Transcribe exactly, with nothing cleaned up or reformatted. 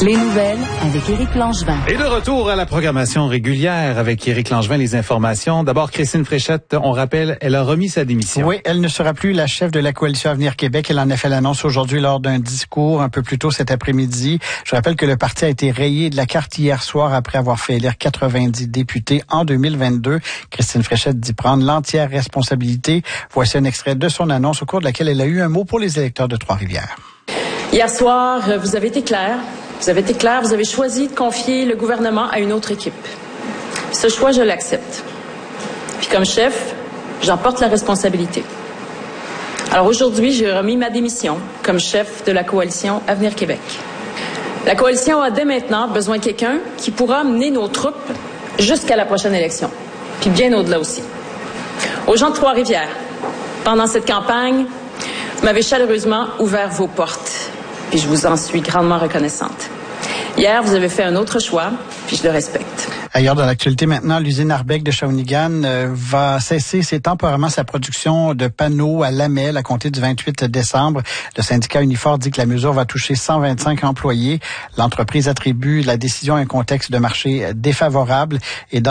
Les nouvelles avec Éric Langevin. Et de retour à la programmation régulière avec Éric Langevin, les informations. D'abord, Christine Fréchette, on rappelle, elle a remis sa démission. Oui, elle ne sera plus la chef de la Coalition Avenir Québec. Elle en a fait l'annonce aujourd'hui lors d'un discours un peu plus tôt cet après-midi. Je rappelle que le parti a été rayé de la carte hier soir après avoir fait élire quatre-vingt-dix députés en deux mille vingt-deux. Christine Fréchette dit prendre l'entière responsabilité. Voici un extrait de son annonce au cours de laquelle elle a eu un mot pour les électeurs de Trois-Rivières. Hier soir, vous avez été clair. Vous avez été clair, vous avez choisi de confier le gouvernement à une autre équipe. Ce choix, je l'accepte. Puis comme chef, j'en porte la responsabilité. Alors aujourd'hui, j'ai remis ma démission comme chef de la Coalition Avenir Québec. La Coalition a dès maintenant besoin de quelqu'un qui pourra mener nos troupes jusqu'à la prochaine élection, puis bien au-delà aussi. Aux gens de Trois-Rivières, pendant cette campagne, vous m'avez chaleureusement ouvert vos portes. Puis je vous en suis grandement reconnaissante. Hier, vous avez fait un autre choix, puis je le respecte. Ailleurs dans l'actualité maintenant, l'usine Arbec de Shawinigan euh, va cesser c'est temporairement sa production de panneaux à lamelles à compter du vingt-huit décembre. Le syndicat Unifor dit que la mesure va toucher cent vingt-cinq employés. L'entreprise attribue la décision à un contexte de marché défavorable et